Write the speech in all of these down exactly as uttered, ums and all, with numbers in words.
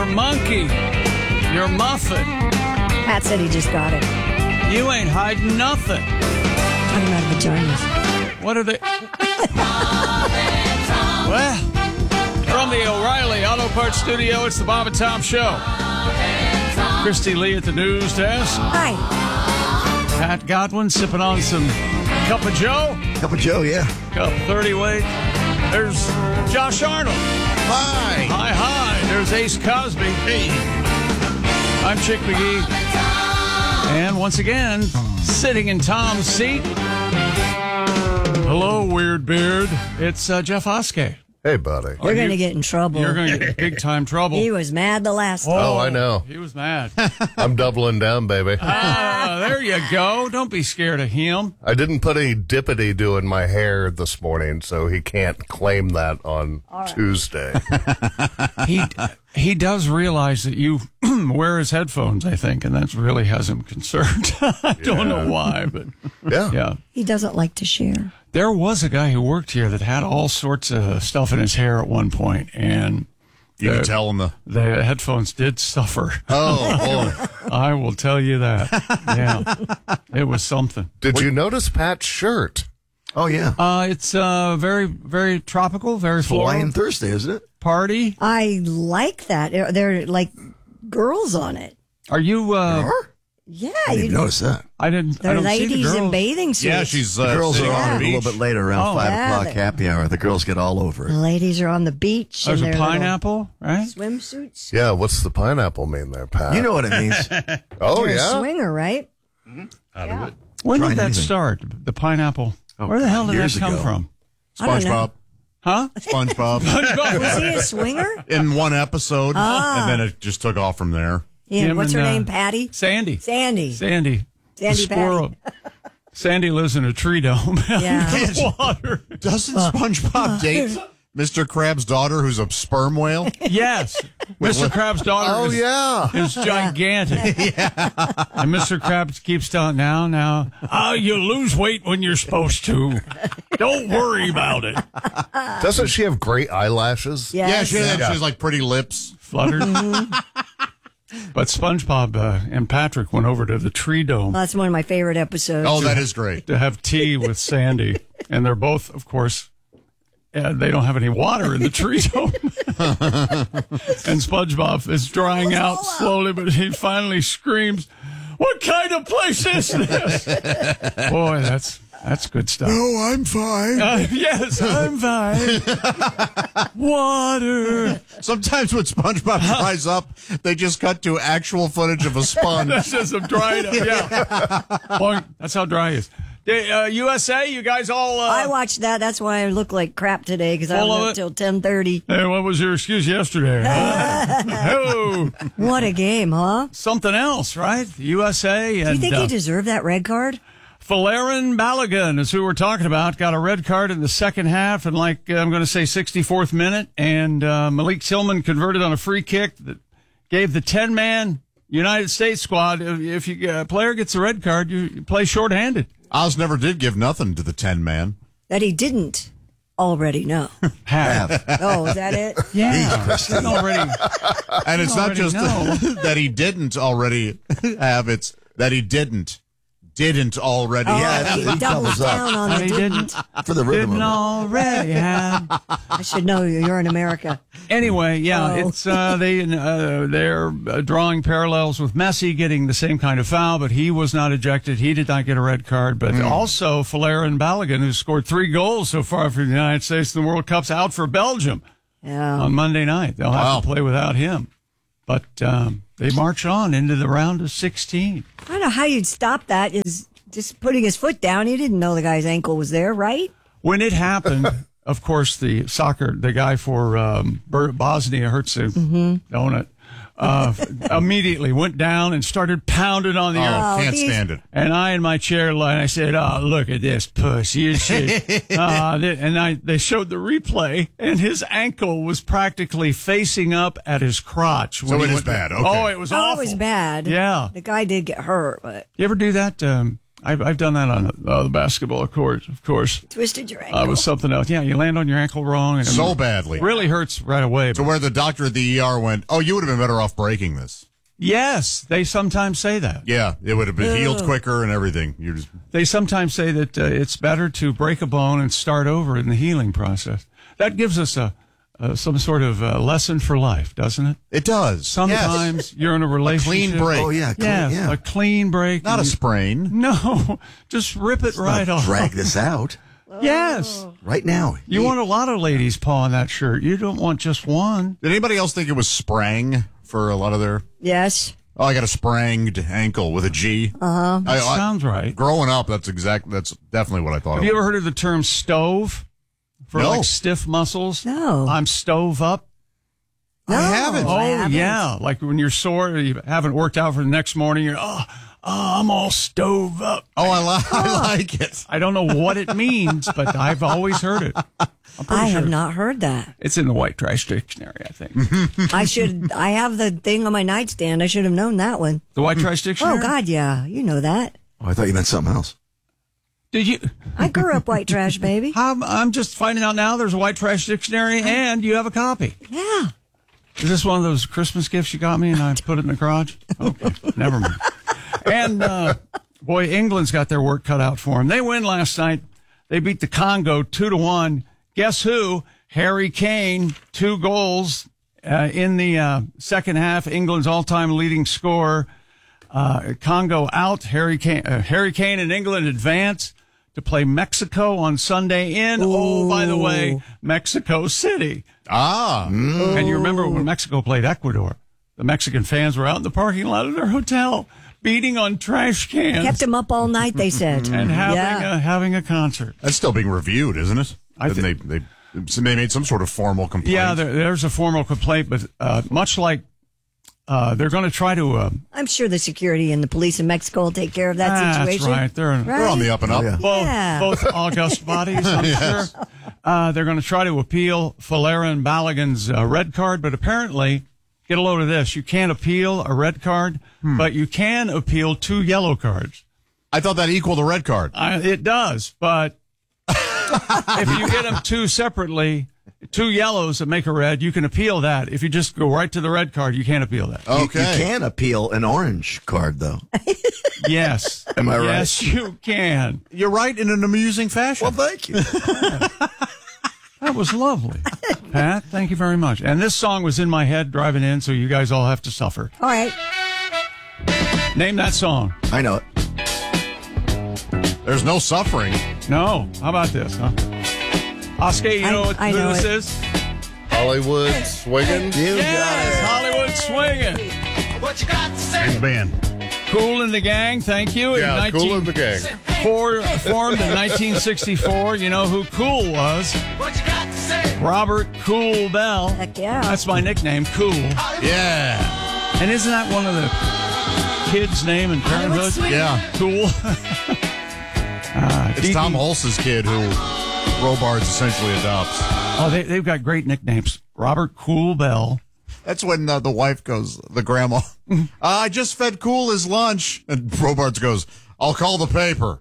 your monkey, your muffin. Pat said he just got it. You ain't hiding nothing. Talking about vaginas. What are they? Well, from the O'Reilly Auto Parts Studio, it's the Bob and Tom Show. Christy Lee at the news desk. Hi. Pat Godwin sipping on some Cup of Joe. Cup of Joe, yeah. Cup thirty weight. There's Josh Arnold. Hi. Hi, hi. There's Ace Cosby. Hey. I'm Chick McGee. And once again, sitting in Tom's seat. Hello, Weird Beard. It's uh, Jeff Oskey. Hey, buddy. You're going to get in trouble. You're going to get big time trouble. He was mad the last time. Oh, I know. He was mad. I'm doubling down, baby. Ah, there you go. Don't be scared of him. I didn't put any dippity-do in my hair this morning, so he can't claim that on right. Tuesday. He he does realize that you wear his headphones, I think, and that really has him concerned. I don't Yeah. know why, but Yeah. yeah. He doesn't like to share. There was a guy who worked here that had all sorts of stuff in his hair at one point, and You the, can tell him the. the headphones did suffer. Oh, boy. I will tell you that. Yeah, it was something. Did you notice Pat's shirt? Oh, yeah. Uh, it's uh, very, very tropical, very floral. Hawaiian Thursday, isn't it? Party. I like that. They're, they're like girls on it. Are you? Uh, Yeah. I didn't you- even notice that. I didn't. I They're don't see the ladies in girls. bathing suits. Yeah, she's The uh, girls sitting are on on the a beach. little bit later, around Oh, five yeah, o'clock they- happy hour. The girls get all over The it. ladies are on the beach. There's in a their little pineapple, right? swimsuits. Yeah, what's the pineapple mean there, Pat? You know what it means. Oh, You're a yeah? swinger, right? Out of it. When Trying did that anything. start? The pineapple. Oh, Where the hell did that years come ago. from? I don't know. SpongeBob. Huh? SpongeBob. Was he a swinger? In one episode, Ah. and then it just took off from there. Yeah. Him What's her and, uh, name? Patty? Sandy. Sandy. Sandy. Sandy the squirrel. Sandy lives in a tree dome. Yeah. In the water. Doesn't SpongeBob date Mister Krabs' daughter, who's a sperm whale? Yes. Mister Krabs' daughter Oh, is, yeah. is gigantic. And Mister Krabs keeps telling now, now, oh, you lose weight when you're supposed to. Don't worry about it. Doesn't she have great eyelashes? Yes. Yeah, she, has, Yeah. she has like pretty lips. Fluttered. But SpongeBob uh, and Patrick went over to the tree dome Well, that's one of my favorite episodes. Oh, that is great. to have tea with Sandy. And they're both, of course, uh, they don't have any water in the tree dome. And SpongeBob is drying out slowly, but he finally screams, "What kind of place is this?" Boy, that's that's good stuff. Oh, I'm fine. Uh, yes, I'm fine. Water. Sometimes when SpongeBob dries up, they just cut to actual footage of a sponge. That's just a dried up. Yeah. Boy, that's how dry he is. Hey, uh, U S A, you guys all. Uh, I watched that. That's why I look like crap today because I Full was of up it? till ten thirty. Hey, what was your excuse yesterday? Huh? Oh, What a game, huh? something else, right? U S A and Do you think uh, he deserved that red card? Falarin Balogun is who we're talking about. Got a red card in the second half, and like uh, I'm going to say, sixty-fourth minute, and uh, Malik Tillman converted on a free kick that gave the ten-man United States squad. If, if you, a player gets a red card, you, you play shorthanded. Oz never did give nothing to the ten man. That he didn't already know. Have. Oh, is that it? Yeah, Christine. already. And it's not already just know. that he didn't already have, it's that he didn't. Didn't already Oh, have. Yeah, he he doubles doubles up. down on the he didn't. didn't. For the rhythm Didn't of already have. I should know you. You're in America. Anyway, yeah, Oh. it's uh, they uh, they're uh, drawing parallels with Messi getting the same kind of foul, but he was not ejected. He did not get a red card. But also Falarin Balogun, who scored three goals so far for the United States in the World Cup's out for Belgium Yeah. on Monday night. They'll have Wow. to play without him. But um, they march on into the round of sixteen. I don't know how you'd stop that. Is just putting his foot down. He didn't know the guy's ankle was there, right? When it happened, of course, the soccer, the guy for um, Bosnia Herzegovina, Mm-hmm. donut, uh, immediately went down and started pounding on the Oh, earth. Oh, can't these- stand it. And I, in my chair, line, I said, "Oh, look at this puss! You should." uh, th- and I, they showed the replay, and his ankle was practically facing up at his crotch. when So he it is went- bad, okay. Oh, it was Oh, awful. it was bad. Yeah. The guy did get hurt, but You ever do that? Um, I've, I've done that on uh, the basketball court, of course. Twisted your ankle. Uh, it was something else. Yeah, you land on your ankle wrong. And So it badly. really hurts right away. To where the doctor at the E R went, oh, you would have been better off breaking this. Yes, they sometimes say that. Yeah, it would have been Ugh. healed quicker and everything. You just They sometimes say that uh, it's better to break a bone and start over in the healing process. That gives us a, a some sort of uh lesson for life, doesn't it? It does. Sometimes you're in a relationship. clean break. Oh, yeah. Clean, Yeah, yeah. a clean break. Not a You- sprain. No, just rip it right Not off. drag this out Yes. right now. You want a lot of ladies' paw on that shirt. You don't want just one. Did anybody else think it was sprang for a lot of their? Yes. Oh, I got a spranged ankle with a G. Uh-huh. I, I, Sounds right. growing up, that's exact. That's definitely what I thought. Have it you was. ever heard of the term stove? For No. like stiff muscles? No. I'm stove up. No, I haven't. Oh, I haven't. yeah. Like when you're sore, you haven't worked out for the next morning, you're, oh, oh I'm all stove up. Oh, I, li- I like it. I don't know what it means, but I've always heard it. I'm pretty I sure have not heard that. It's in the White Trash Dictionary, I think. I should. I have the thing on my nightstand. I should have known that one. The White Trash Dictionary? Oh God, yeah, you know that. Oh, I thought you meant something else. Did you? I grew up white trash, baby. I'm, I'm just finding out now there's a White Trash Dictionary and you have a copy. Yeah. Is this one of those Christmas gifts you got me and I put it in the garage? Okay, never mind. And, uh, boy, England's got their work cut out for them. They win last night. They beat the Congo two to one. Guess who? Harry Kane, two goals uh, in the uh, second half. England's all-time leading scorer. Uh, Congo out. Harry Kane, uh, Harry Kane and England advance to play Mexico on Sunday in, oh, by the way, Mexico City. Ah, And you remember when Mexico played Ecuador, the Mexican fans were out in the parking lot of their hotel beating on trash cans Kept him up all night. They said. and having Yeah. a, having a concert. that's still being reviewed, isn't it? I Didn't think- they, they they made some sort of formal complaint. Yeah, there, there's a formal complaint, but uh, much like uh, they're going to try to. Uh, I'm sure the security and the police in Mexico will take care of that that's situation. right. They're Right? They're on the up and up. Oh, yeah. both Yeah. both august bodies. I'm sure uh, they're going to try to appeal Falera and Balogun's uh, red card, but apparently, get a load of this: you can't appeal a red card, but you can appeal two yellow cards. I thought that equaled a red card. I, it does, but if you get them two separately, two yellows that make a red, you can appeal that. If you just go right to the red card, you can't appeal that. You- You, Okay. can appeal an orange card, though. Yes. Am I right? Yes, you can. You're right in an amusing fashion. Well, thank you. That was lovely. Pat, thank you very much. And this song was in my head driving in, so you guys all have to suffer. All right. Name that song. I know it. There's no suffering. No. How about this, huh? Oscar, you I- know what I who know this it. is? Hollywood swinging. You Yes, Hollywood Swinging. Big band. Cool in the Gang, thank you. In Yeah, Cool in the 19 Gang. For, formed in nineteen sixty-four. You know who Cool was? Robert Cool Bell. Heck yeah. That's my nickname, Cool. Yeah. And isn't that one of the kids' name in Parenthood? Yeah. Cool. uh, It's D- Tom Hulse's kid who Robards essentially adopts. Oh, they, they've got great nicknames. Robert Cool Bell. That's when uh, the wife goes, the grandma, uh, I just fed Cool his lunch. And Robards goes, I'll call the paper.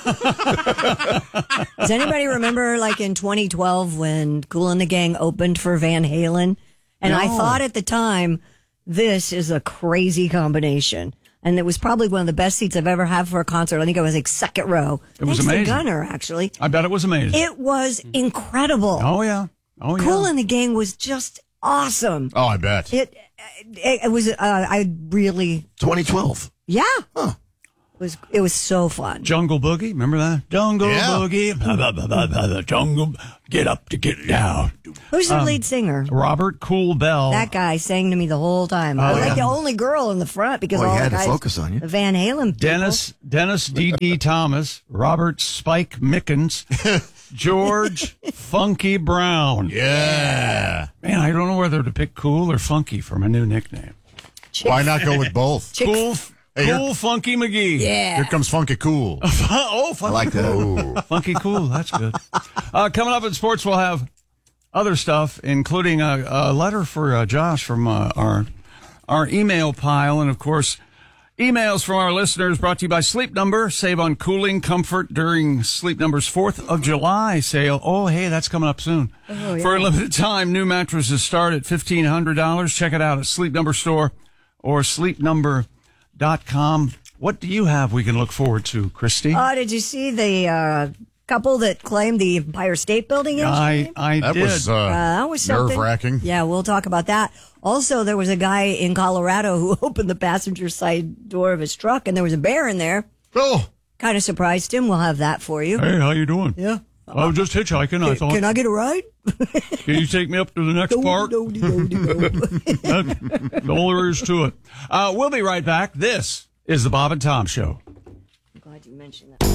Does anybody remember, like in twenty twelve, when Kool and the Gang opened for Van Halen? And I No. thought at the time, this is a crazy combination. And it was probably one of the best seats I've ever had for a concert. I think I was like second row. It was Thanks to amazing. Gunner, actually. I bet it was amazing. It was incredible. oh, yeah. Oh, yeah. Kool and the Gang was just awesome. Oh, I bet. It it, it was. Uh, I really, twenty twelve. yeah. It was it was so fun. Jungle Boogie, remember that? Jungle Yeah. Boogie. Blah, blah, blah, blah, blah, blah, jungle. Get up to get down. Who's Um, the lead singer? Robert Cool Bell. That guy sang to me the whole time. I was like the only girl in the front because Well, all he the had to guys, focus on you. the Van Halen people. Dennis Dennis D D Thomas, Robert Spike Mickens, George Funky Brown. Yeah. Man, I don't know whether to pick Cool or Funky for my new nickname. Why not go with both? Chick- Cool, Hey, here- Cool Funky McGee. Yeah. Here comes Funky Cool. oh, I Funky like that. Funky Cool. That's good. Uh, coming up in sports, we'll have other stuff, including a, a letter for uh, Josh from uh, our our email pile, and of course, Emails from our listeners brought to you by Sleep Number. Save on cooling comfort during Sleep Number's fourth of July sale. Oh, hey, that's coming up soon. Oh, yeah. For a limited time, new mattresses start at fifteen hundred dollars. Check it out at Sleep Number Store or sleep number dot com. What do you have we can look forward to, Christy? Oh, did you see the uh, couple that claimed the Empire State Building yesterday? I, I That did. was, uh, Uh, that was something. nerve-wracking. Yeah, we'll talk about that. Also, there was a guy in Colorado who opened the passenger side door of his truck, and there was a bear in there. Oh, Kind of surprised him. We'll have that for you. Hey, how you doing? Yeah. I was just hitchhiking. I thought, Can I get a ride? can you take me up to the next park? No, no, no, no. That's all there is to it. Uh, we'll be right back. This is the Bob and Tom Show. I'm glad you mentioned that.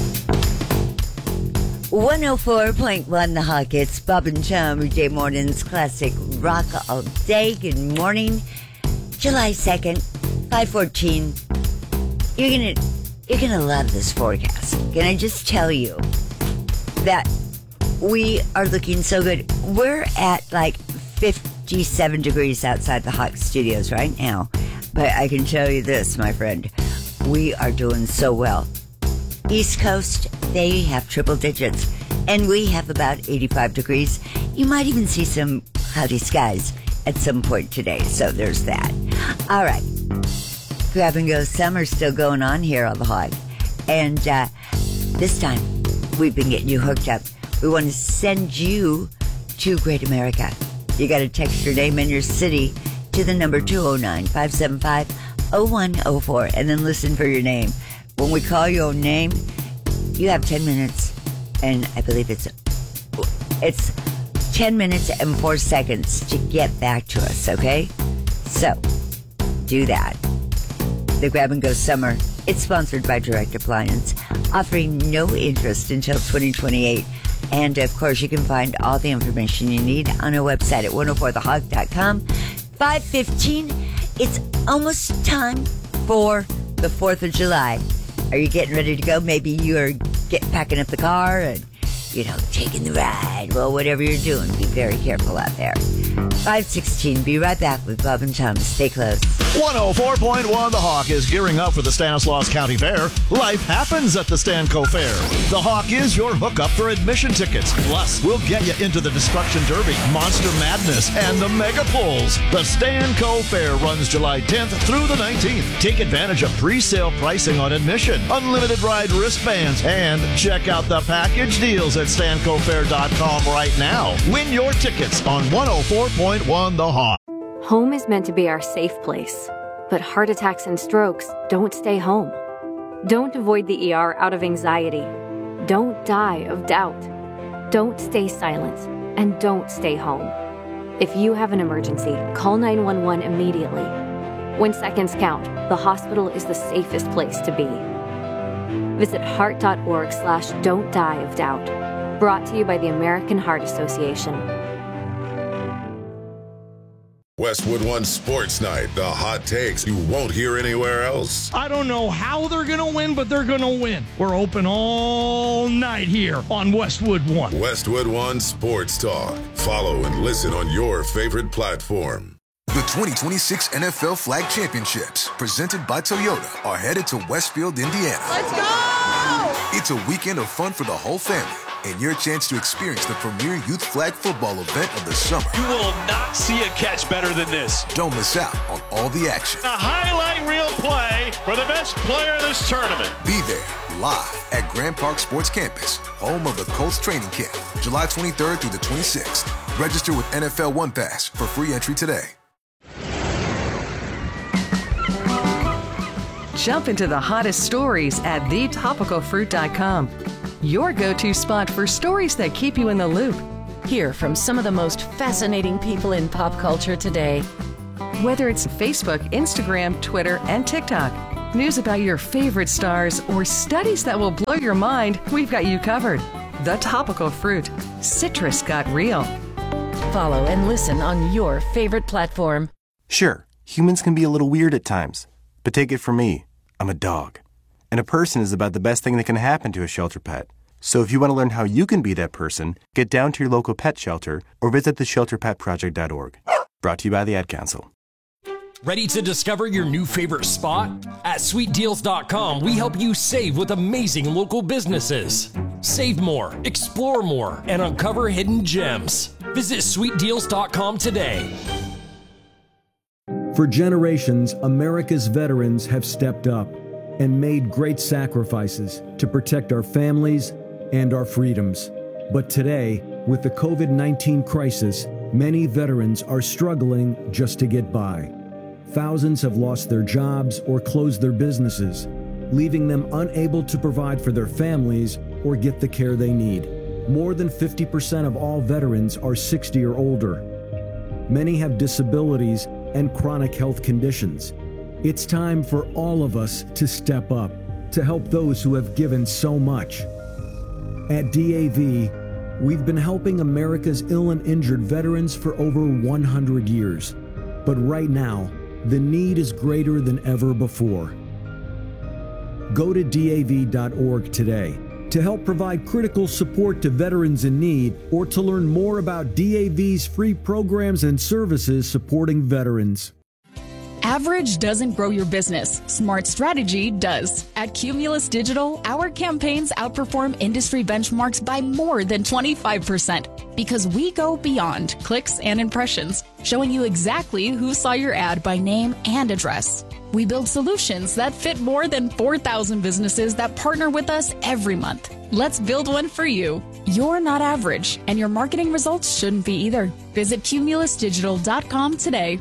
one oh four point one The Hawk. It's Bob and Tom, weekday mornings, classic rock all day. Good morning. July second, five fourteen. You're gonna, you're gonna love this forecast. Can I just tell you that we are looking so good? We're at like fifty-seven degrees outside the Hawk Studios right now. But I can tell you this, my friend. We are doing so well. East Coast, they have triple digits, and we have about eighty-five degrees. You might even see some cloudy skies at some point today, so there's that. All right. Grab and go summer still going on here on the Hawk. And uh, this time, we've been getting you hooked up. We want to send you to Great America. You got to text your name and your city to the number two oh nine, five seven five, oh one oh four, and then listen for your name. When we call your name, you have ten minutes, and I believe it's it's ten minutes and four seconds to get back to us, okay? So, do that. The Grab and Go Summer, it's sponsored by Direct Appliance, offering no interest until twenty twenty-eight. And, of course, you can find all the information you need on our website at one oh four the hawk dot com. five fifteen, it's almost time for the fourth of July. Are you getting ready to go? Maybe you're get, packing up the car and, you know, taking the ride. Well, whatever you're doing, be very careful out there. five sixteen, be right back with Bob and Tom. Stay close. one oh four point one The Hawk is gearing up for the Stanislaus County Fair. Life happens at the Stanco Fair. The Hawk is your hookup for admission tickets. Plus, we'll get you into the Destruction Derby, Monster Madness, and the Mega Pulls. The Stanco Fair runs July tenth through the nineteenth. Take advantage of pre-sale pricing on admission, unlimited ride wristbands, and check out the package deals at stanco fair dot com right now. Win your tickets on one oh four point one The Hawk. Home is meant to be our safe place, but heart attacks and strokes don't stay home. Don't avoid the E R out of anxiety. Don't die of doubt. Don't stay silent, and don't stay home. If you have an emergency, call nine one one immediately. When seconds count, the hospital is the safest place to be. Visit heart.org slash don't die of doubt. Brought to you by the American Heart Association. Westwood One Sports Night, the hot takes you won't hear anywhere else. I don't know how they're going to win, but they're going to win. We're open all night here on Westwood One. Westwood One Sports Talk. Follow and listen on your favorite platform. The twenty twenty-six N F L Flag Championships, presented by Toyota, are headed to Westfield, Indiana. Let's go! It's a weekend of fun for the whole family, and your chance to experience the premier youth flag football event of the summer. You will not see a catch better than this. Don't miss out on all the action. A highlight reel play for the best player of this tournament. Be there, live at Grand Park Sports Campus, home of the Colts training camp, July twenty-third through the twenty-sixth. Register with N F L One Pass for free entry today. Jump into the hottest stories at the topical fruit dot com. Your go-to spot for stories that keep you in the loop. Hear from some of the most fascinating people in pop culture today. Whether it's Facebook, Instagram, Twitter, and TikTok, news about your favorite stars, or studies that will blow your mind, we've got you covered. The Topical Fruit. Citrus got real. Follow and listen on your favorite platform. Sure, humans can be a little weird at times, but take it from me, I'm a dog. And a person is about the best thing that can happen to a shelter pet. So if you want to learn how you can be that person, get down to your local pet shelter or visit the shelter pet project dot org. Brought to you by the Ad Council. Ready to discover your new favorite spot? At sweet deals dot com, we help you save with amazing local businesses. Save more, explore more, and uncover hidden gems. Visit sweet deals dot com today. For generations, America's veterans have stepped up and made great sacrifices to protect our families and our freedoms. But today, with the COVID nineteen crisis, many veterans are struggling just to get by. Thousands have lost their jobs or closed their businesses, leaving them unable to provide for their families or get the care they need. More than fifty percent of all veterans are sixty or older. Many have disabilities and chronic health conditions. It's time for all of us to step up to help those who have given so much. At D A V, we've been helping America's ill and injured veterans for over one hundred years. But right now, the need is greater than ever before. Go to D A V dot org today to help provide critical support to veterans in need, or to learn more about D A V's free programs and services supporting veterans. Average doesn't grow your business. Smart strategy does. At Cumulus Digital, our campaigns outperform industry benchmarks by more than twenty-five percent because we go beyond clicks and impressions, showing you exactly who saw your ad by name and address. We build solutions that fit more than four thousand businesses that partner with us every month. Let's build one for you. You're not average, and your marketing results shouldn't be either. Visit cumulus digital dot com today.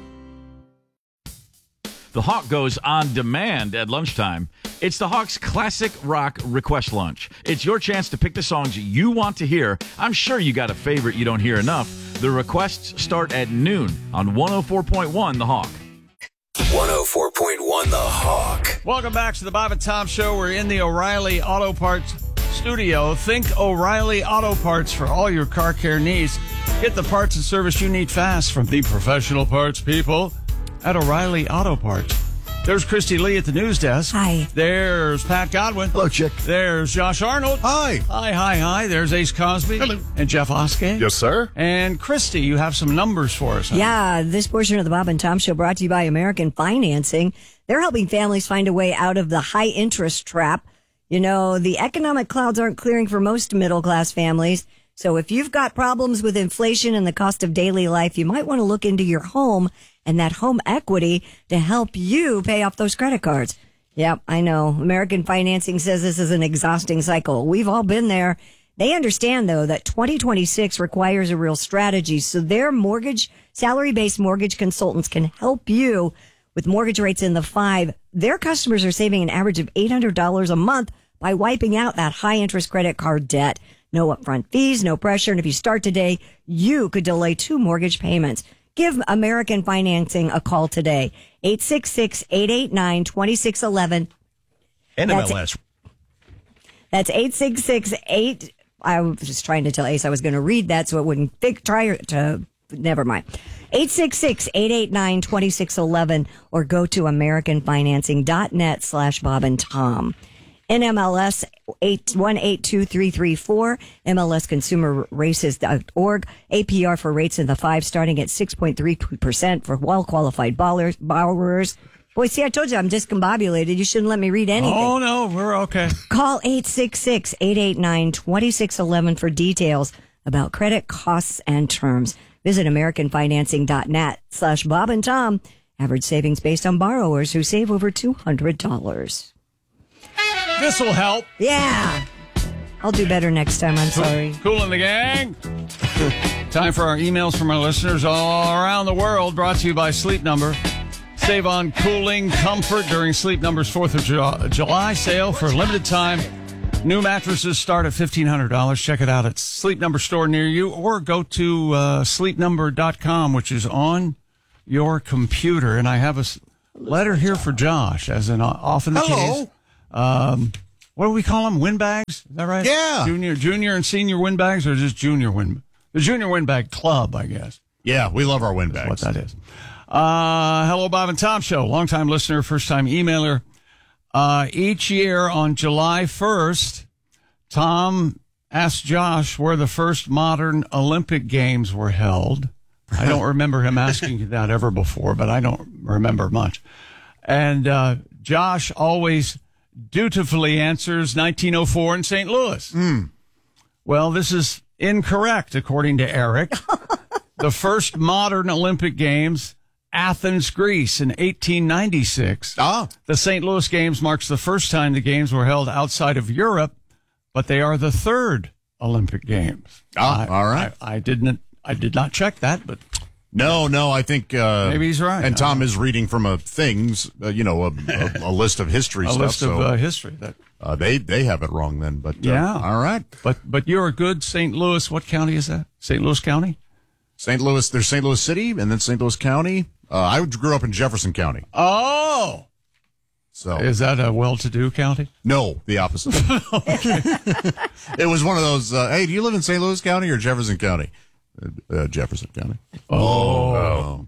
The Hawk goes on demand at lunchtime. It's the Hawk's Classic Rock Request Lunch. It's your chance to pick the songs you want to hear. I'm sure you got a favorite you don't hear enough. The requests start at noon on one oh four point one The Hawk. one oh four point one The Hawk. Welcome back to the Bob and Tom Show. We're in the O'Reilly Auto Parts studio. Think O'Reilly Auto Parts for all your car care needs. Get the parts and service you need fast from the professional parts people at O'Reilly Auto Parts. There's Christy Lee at the news desk. Hi. There's Pat Godwin. Hello, Chick. There's Josh Arnold. Hi. Hi, hi, hi. There's Ace Cosby. Hello. And Jeff Oskey. Yes, sir. And Christy, you have some numbers for us. Huh? Yeah, this portion of the Bob and Tom Show brought to you by American Financing. They're helping families find a way out of the high interest trap. You know, the economic clouds aren't clearing for most middle class families. So if you've got problems with inflation and the cost of daily life, you might want to look into your home and that home equity to help you pay off those credit cards. Yep, I know. American Financing says this is an exhausting cycle. We've all been there. They understand, though, that twenty twenty-six requires a real strategy. So their mortgage, salary-based mortgage consultants can help you with mortgage rates in the five. Their customers are saving an average of eight hundred dollars a month by wiping out that high-interest credit card debt. No upfront fees, no pressure. And if you start today, you could delay two mortgage payments. Give American Financing a call today. eight six six, eight eight nine, two six one one. N M L S. That's eight six six eight. I was just trying to tell Ace I was going to read that so it wouldn't think, try to, never mind. eight six six, eight eight nine, two six one one or go to american financing dot net slash Bob and Tom. N M L S eight one eight two three three four, M L S consumer races dot org, A P R for rates in the five starting at six point three percent for well-qualified borrowers. Boy, see, I told you I'm discombobulated. You shouldn't let me read anything. Oh, no, we're okay. Call eight six six, eight eight nine, two six one one for details about credit costs and terms. Visit american financing dot net slash Bob and Tom. Average savings based on borrowers who save over two hundred dollars. This will help. Yeah. I'll do better next time. I'm sorry. Cool in the gang. Time for our emails from our listeners all around the world, brought to you by Sleep Number. Save on cooling comfort during Sleep Number's fourth of July sale for a limited time. New mattresses start at fifteen hundred dollars. Check it out at Sleep Number store near you, or go to uh, sleep number dot com, which is on your computer. And I have a letter here for Josh, as in often the Hello. case. Um, what do we call them? Windbags? Is that right? Yeah. Junior, junior and senior windbags, or just junior wind? The Junior Windbag Club, I guess. Yeah, we love our windbags. That's what that is. Uh, hello, Bob and Tom Show. Longtime listener, first time emailer. Uh, each year on July first, Tom asks Josh where the first modern Olympic Games were held. I don't remember him asking you that ever before, but I don't remember much. And uh, Josh always dutifully answers nineteen oh four in Saint Louis. Mm. Well, this is incorrect, according to Eric. The first modern Olympic Games, Athens, Greece, in eighteen ninety-six. Ah. The Saint Louis Games marks the first time the Games were held outside of Europe, but they are the third Olympic Games. Ah, I, all right. I, I didn't. I did not check that, but No, no, I think uh, maybe he's right. And Tom is reading from a things, uh, you know, a, a, a list of history a stuff. list so, of uh, history that. Uh, they they have it wrong then, but uh, Yeah. all right. But but you're a good Saint Louis. What county is that? Saint Louis County. Saint Louis, there's Saint Louis City, and then Saint Louis County. Uh, I grew up in Jefferson County. Oh, so is that a well-to-do county? No, the opposite. It was one of those. Uh, hey, do you live in Saint Louis County or Jefferson County? Uh, uh, Jefferson County. Oh, oh.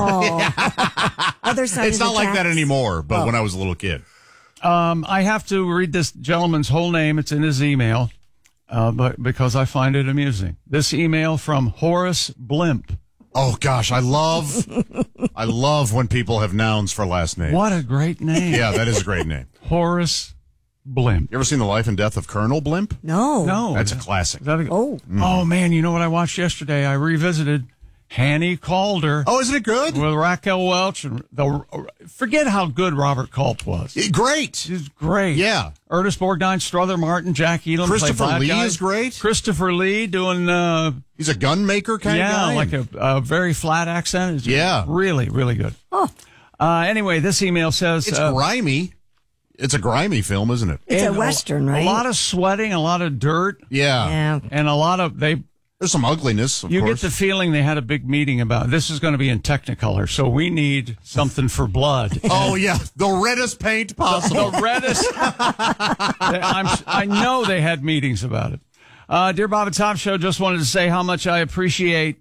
Oh. Other side It's of the not like that tracks. anymore. But Oh. when I was a little kid. Um, I have to read this gentleman's whole name. It's in his email, uh, but because I find it amusing. This email from Horace Blimp. Oh gosh, I love, I love when people have nouns for last names. What a great name! Yeah, that is a great name. Horace Blimp. You ever seen The Life and Death of Colonel Blimp? No, No, That's a classic. Is that a- Oh, Oh man, you know what I watched yesterday? I revisited Hanny Calder. Oh, isn't it good? With Raquel Welch and the forget how good Robert Culp was. Great. He's great. Yeah. Ernest Borgnine, Strother Martin, Jack Elam. play Christopher bad Lee guys. is great. Christopher Lee doing uh He's a gun maker kind yeah, of guy. like a, a very flat accent. It's Yeah. really, really good. Oh. Uh, anyway, this email says It's uh, grimy. It's a grimy film, isn't it? It's a and Western, right? A lot of sweating, a lot of dirt, Yeah. Yeah. and a lot of they. There's some ugliness, of You course. get the feeling they had a big meeting about this is going to be in Technicolor, so we need something for blood. Oh yeah, the reddest paint possible. The reddest. I'm, I know they had meetings about it. Uh, Dear Bob and Tom Show, just wanted to say how much I appreciate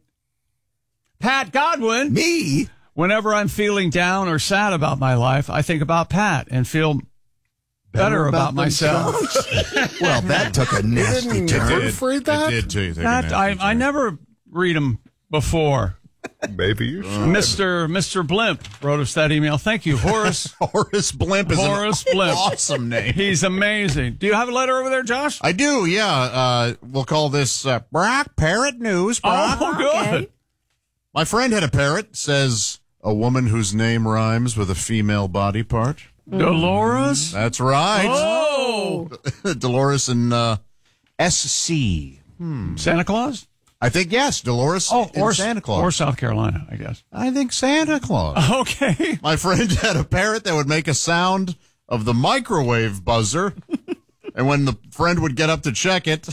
Pat Godwin. Me? Whenever I'm feeling down or sad about my life, I think about Pat and feel better, about, myself. Well, that took a nasty It turn. did. read that? It did too. Take a That, nasty I, I turn. never read them before. Maybe you should. Mister Mister Blimp wrote us that email. Thank you, Horace. Horace Blimp is Horace an Blimp. awesome name. He's amazing. Do you have a letter over there, Josh? I do, yeah. Uh, we'll call this uh, Brock Parrot News. Brock. Oh, good. Okay. My friend had a parrot. Says a woman whose name rhymes with a female body part. Dolores? That's right. Oh! Dolores and uh, S C. Hmm. Santa Claus? I think yes, Dolores Oh, and or Santa Claus. Or South Carolina, I guess. I think Santa Claus. Okay. My friend had a parrot that would make a sound of the microwave buzzer. And when the friend would get up to check it,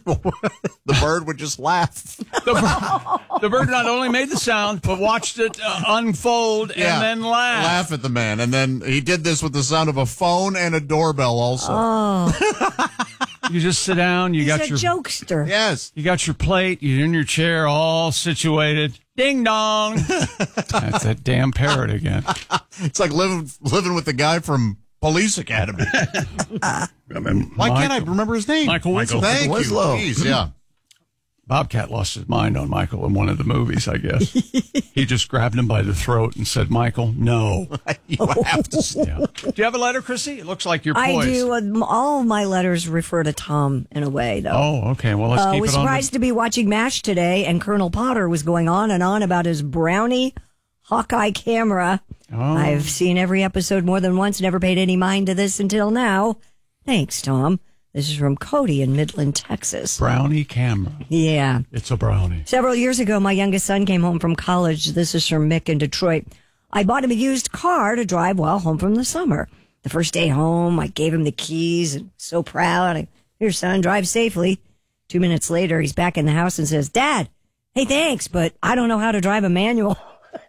the bird would just laugh. The bird, the bird not only made the sound, but watched it uh, unfold and Yeah. then laugh. Laugh at the man. And then he did this with the sound of a phone and a doorbell also. Oh, You just sit down, you he's got a your jokester. Yes. you got your plate, you're in your chair all situated. Ding dong. That's that damn parrot again. It's like living living with the guy from Police Academy. Why can't I remember his name? Michael Winslow. Thank you. Winslow. Please, yeah. Bobcat lost his mind on Michael in one of the movies, I guess. He just grabbed him by the throat and said, Michael, no. You have to. Yeah. Do you have a letter, Chrissy? It looks like you're I poised. do. Um, all of my letters refer to Tom in a way, though. Oh, okay. Well, let's I keep was it on. surprised to be watching MASH today, and Colonel Potter was going on and on about his Brownie Hawkeye camera. Oh. I've seen every episode more than once, never paid any mind to this until now. Thanks, Tom. This is from Cody in Midland, Texas. Brownie camera. Yeah. It's a brownie. Several years ago, my youngest son came home from college. This is from Mick in Detroit. I bought him a used car to drive while home from the summer. The first day home, I gave him the keys and so proud. I, Here, son, drive safely. Two minutes later, he's back in the house and says, Dad, hey, thanks, but I don't know how to drive a manual.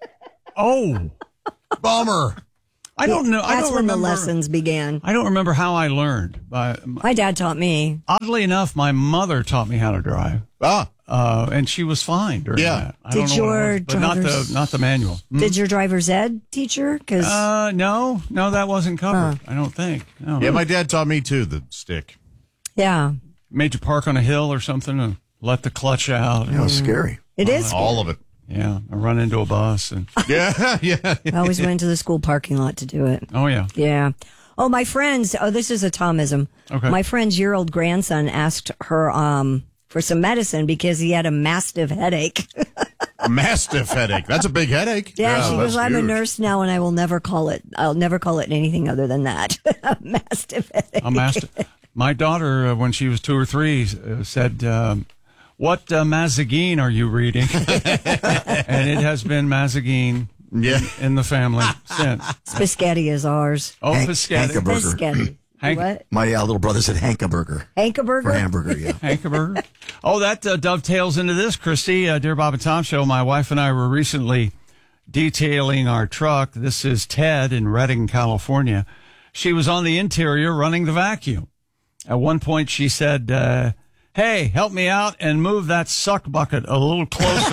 Oh, bummer. I don't know. That's I don't when remember, the lessons began. I don't remember how I learned. Uh, My dad taught me. oddly enough, my mother taught me how to drive. Ah. Uh, and she was fine during Yeah. that. I Did don't know what it your was, but not the driver's- not the manual. Hmm? Did your driver's ed teacher? Because Uh, no, no, that wasn't covered. I don't think. No. Yeah, my dad taught me too, the stick. yeah, Made you park on a hill or something and let the clutch out. That was scary. it is. All of it. Yeah, I run into a bus and yeah, yeah. I always went to the school parking lot to do it. Oh yeah, yeah. Oh, my friend's. Oh, this is a Tomism. Okay. My friend's year-old grandson asked her um for some medicine because he had a mastiff headache. A mastiff headache. That's a big headache. Yeah, yeah she goes, I'm huge. a nurse now, and I will never call it. I'll never call it anything other than that. A mastiff headache. a master. My daughter, uh, when she was two or three, uh, said, um, "What uh, Mazagine are you reading?" And it has been Mazagine yeah. in, in the family since. Spaghetti is ours. Oh, Hank, Piscatty. Hankaburger. Spaghetti. Hank- What? My uh, little brother said Hankaburger. Hankaburger? For hamburger, yeah. Hankaburger. Oh, that uh, dovetails into this, Christy. Uh, Dear Bob and Tom Show, my wife and I were recently detailing our truck. This is Ted in Redding, California. She was on the interior running the vacuum. At one point, she said, uh, hey, help me out and move that suck bucket a little closer.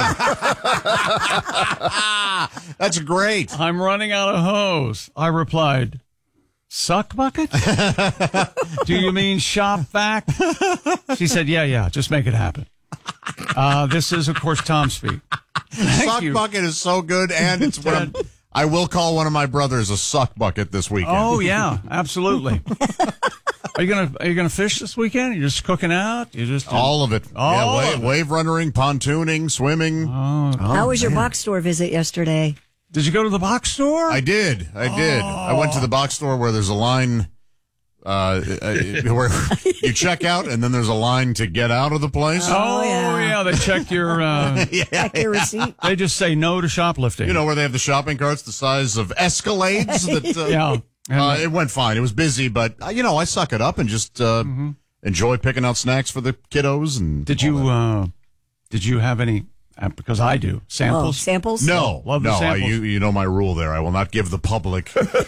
That's great. I'm running out of hose. I replied, suck bucket? Do you mean shop vac? She said, yeah, yeah, just make it happen. Uh, this is, of course, Tom speak. Thank Suck you. bucket is so good, and it's what I'm, I will call one of my brothers a suck bucket this weekend. Oh, yeah, absolutely. Are you gonna Are you gonna fish this weekend? You're just cooking out. You just all of it. All yeah, wave, of it. wave runnering, pontooning, swimming. Oh, How was your box store visit yesterday? Did you go to the box store? I did. I did. Oh. I went to the box store where there's a line uh, uh, where you check out, and then there's a line to get out of the place. Oh, yeah. yeah, they check your uh, yeah, Check your receipt. They just say no to shoplifting. You know where they have the shopping carts the size of Escalades? That, uh, Yeah. Uh, it went fine. It was busy, but uh, you know, I suck it up and just uh, Mm-hmm. enjoy picking out snacks for the kiddos. And Did all you that. uh, Did you have any? Uh, because I do Oh, samples. samples? No, Love the no. I, samples. you you know my rule there. I will not give the public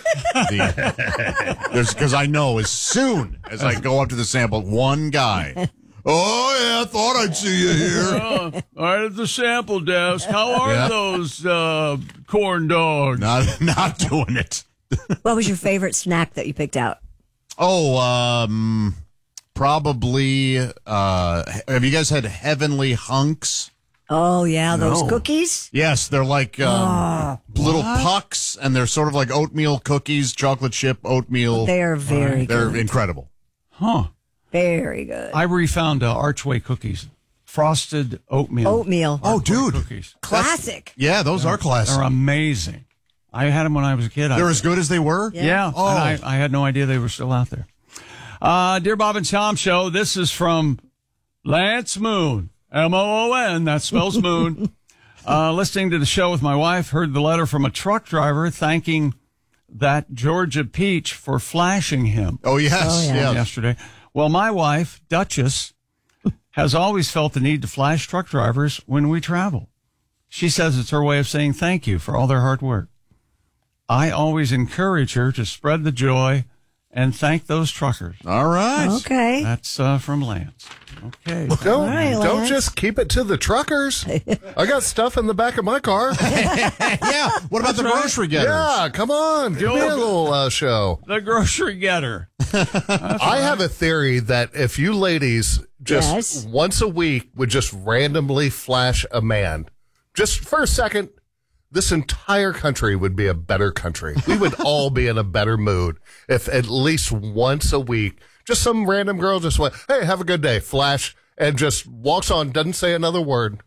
the there's because I know as soon as I go up to the sample, one guy. Oh yeah, I thought I'd see you here. Oh, right at the sample desk. How are Yeah. those uh, corn dogs? Not not doing it. What was your favorite snack that you picked out? Oh, um, probably. Uh, have you guys had Heavenly Hunks? Oh, yeah, those No. cookies? Yes, they're like um, little pucks, and they're sort of like oatmeal cookies, chocolate chip oatmeal. They are very They're good. incredible. Huh. Very good. I refound uh, Archway cookies, frosted oatmeal. Oatmeal. Oh, dude. Cookies. Classic. Yeah, those are classic. They're amazing. I had them when I was a kid. They're I, as good as they were? Yeah. Yeah. Oh. And I, I had no idea they were still out there. Uh, Dear Bob and Tom Show, this is from Lance Moon. M O O N, that spells moon. Uh, listening to the show with my wife, heard the letter from a truck driver thanking that Georgia Peach for flashing him. Oh, yes. Oh, yeah. yes. Yesterday. Well, my wife, Duchess, has always felt the need to flash truck drivers when we travel. She says it's her way of saying thank you for all their hard work. I always encourage her to spread the joy and thank those truckers. All right. Okay. That's uh, from Lance. Okay. Don't, right, don't Lance. just keep it to the truckers. I got stuff in the back of my car. Yeah. What about the grocery getters? Yeah, come on. Give me a little uh, show. The grocery getter. I have a theory that if you ladies just Yes. once a week would just randomly flash a man, just for a second, this entire country would be a better country. We would all be in a better mood if at least once a week, just some random girl just went, hey, have a good day, flash, and just walks on, doesn't say another word.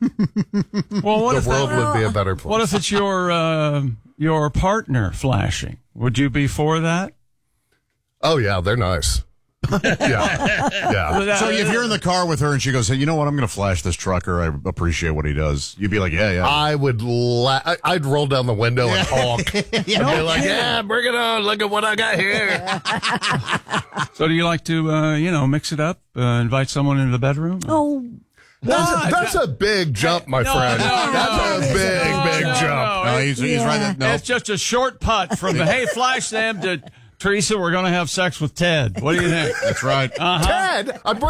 Well, what The if world that- would be a better place. what if it's your uh, your partner flashing? Would you be for that? Oh, yeah, they're nice. yeah. Yeah. So if you're in the car with her and she goes, hey, you know what? I'm going to flash this trucker. I appreciate what he does. You'd be like, yeah, yeah. I would la- I- I'd roll down the window and honk. I'd be like, kidding. yeah, bring it on. Look at what I got here. So do you like to, uh, you know, mix it up, uh, invite someone into the bedroom? Oh, That's, that's a big jump, my No, friend. no, that's no, a big, no, big no, jump. no. No, he's, he's right. There. No. It's just a short putt from the, hey, flash them to, Teresa, we're going to have sex with Ted. What do you think? That's right. Uh-huh. Ted, I'm